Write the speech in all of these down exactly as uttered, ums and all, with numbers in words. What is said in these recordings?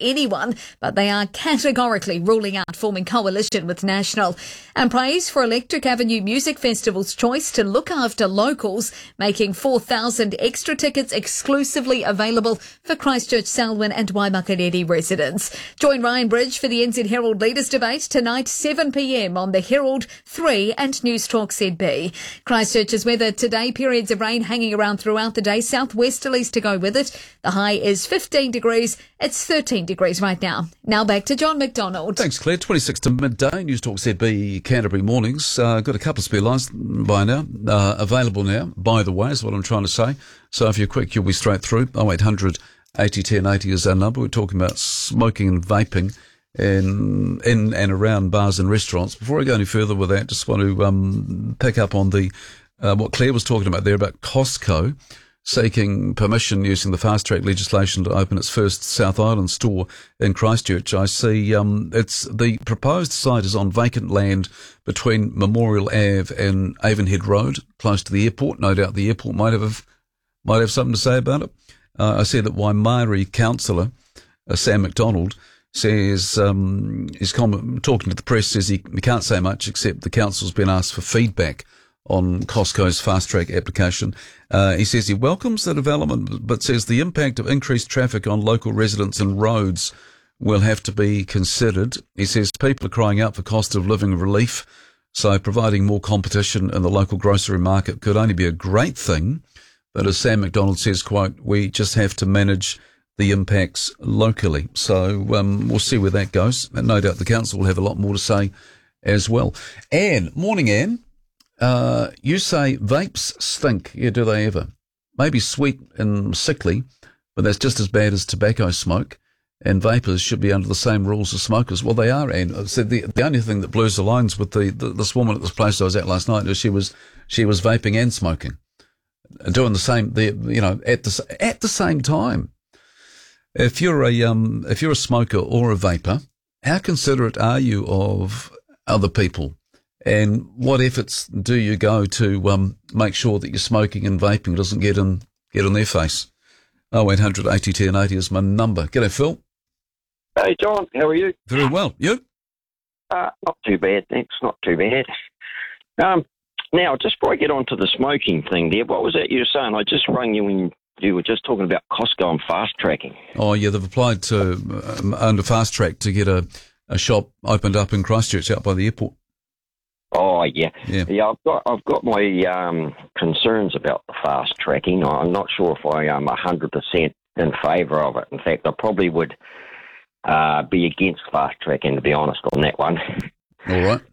anyone, but they are categorically ruling out forming coalition with National. And praise for Electric Avenue Music Festival's choice to look after locals, making four thousand extra tickets exclusively available for Christchurch, Selwyn and Waimakariri residents. Join Ryan Bridge for the N Z Herald Leaders Debate tonight, seven p m on the Herald, three and News Talk Z B. Christchurch's weather today, periods of rain hanging around throughout the day, southwesterlies to go with it. The high is fifteen degrees. It's thirteen degrees right now. Now back to John McDonald. Thanks, Claire. twenty-six to midday. News Talk Z B Canterbury mornings. Uh, got a couple of spare lines by now, uh, available now, by the way, is what I'm trying to say. So if you're quick, you'll be straight through. oh eight hundred eighty ten eighty is our number. We're talking about smoking and vaping in in and around bars and restaurants. Before I go any further with that, just want to um, pick up on the uh, what Claire was talking about there about Costco seeking permission using the fast-track legislation to open its first South Island store in Christchurch. I see um, it's the proposed site is on vacant land between Memorial Avenue and Avonhead Road, close to the airport. No doubt the airport might have might have something to say about it. Uh, I see that Waimarie councillor uh, Sam McDonald says um, he's com- talking to the press. Says he, he can't say much except the council's been asked for feedback on Costco's fast-track application. Uh, he says he welcomes the development, but says the impact of increased traffic on local residents and roads will have to be considered. He says people are crying out for cost of living relief, so providing more competition in the local grocery market could only be a great thing. But as Sam McDonald says, quote, we just have to manage the impacts locally. So um, we'll see where that goes. And no doubt the council will have a lot more to say as well. Anne, morning, Anne. Uh, you say vapes stink. Yeah, do they ever? Maybe sweet and sickly, but that's just as bad as tobacco smoke. And vapors should be under the same rules as smokers. Well, they are. And I said the the only thing that blurs the lines with the, the this woman at this place I was at last night is she was she was vaping and smoking, doing the same. The you know at the at the same time. If you're a um if you're a smoker or a vapor, how considerate are you of other people? And what efforts do you go to um, make sure that your smoking and vaping doesn't get in get in their face? oh eight hundred eighty ten eighty is my number. G'day, Phil. Hey, John. How are you? Very well. You? Uh, not too bad, thanks. Not too bad. Um, now, just before I get on to the smoking thing there, what was that you were saying? I just rang you when you were just talking about Costco and fast tracking. Oh, yeah, they've applied to um, under fast track to get a, a shop opened up in Christchurch out by the airport. Oh yeah. yeah, yeah. I've got I've got my um, concerns about the fast tracking. I'm not sure if I am a hundred percent in favour of it. In fact, I probably would uh, be against fast tracking, to be honest, on that one. All right.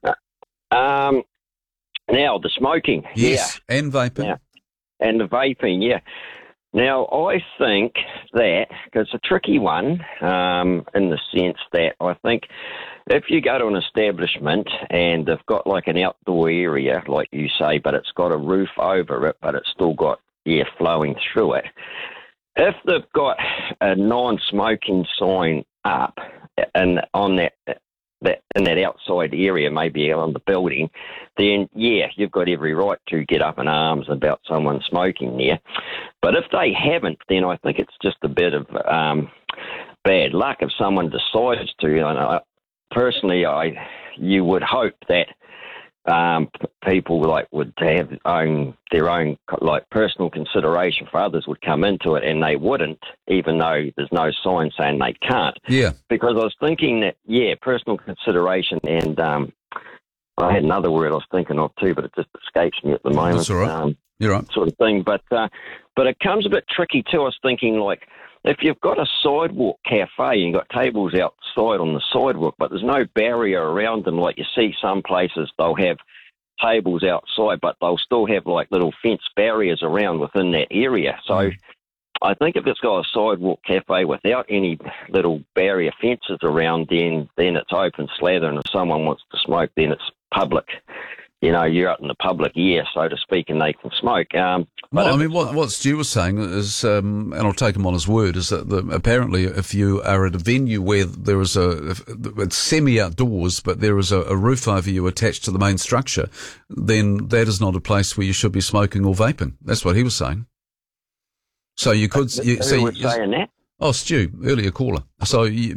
um, now the smoking, yes, yeah, and vaping, yeah. and the vaping, yeah. Now I think that it's a tricky one um, in the sense that I think. If you go to an establishment and they've got like an outdoor area, like you say, but it's got a roof over it, but it's still got air flowing through it, if they've got a non-smoking sign up and on that, that in that outside area, maybe on the building, then yeah, you've got every right to get up in arms about someone smoking there. But if they haven't, then I think it's just a bit of um, bad luck if someone decides to. You know, Personally, I you would hope that um, people like would have own their own like personal consideration for others would come into it, and they wouldn't, even though there's no sign saying they can't. Yeah. Because I was thinking that yeah, personal consideration, and um, I had another word I was thinking of too, but it just escapes me at the moment. That's all right. Um, You're right. Sort of thing, but uh, but it comes a bit tricky too. I was thinking like. If you've got a sidewalk cafe and you've got tables outside on the sidewalk, but there's no barrier around them, like you see some places, they'll have tables outside, but they'll still have like little fence barriers around within that area. So mm. I think if it's got a sidewalk cafe without any little barrier fences around, then then it's open slather, and if someone wants to smoke, then it's public. You know, you're out in the public air, so to speak, and they can smoke. Um, but well, I mean, what, what Stu was saying is, um, and I'll take him on his word, is that the, apparently if you are at a venue where there is a, it's semi-outdoors, but there is a, a roof over you attached to the main structure, then that is not a place where you should be smoking or vaping. That's what he was saying. So you could... You, Who so was you, saying that? Oh, Stu, earlier caller. So you,